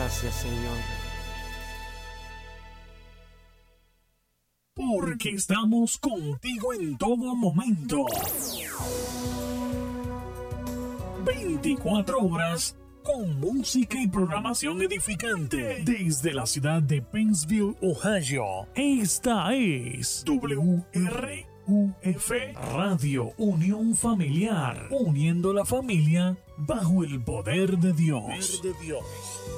Gracias, Señor. Porque estamos contigo en todo momento. 24 horas con música y programación edificante. Desde la ciudad de Pennsville, Ohio. Esta es WRUF Radio Unión Familiar. Uniendo la familia bajo el poder de Dios.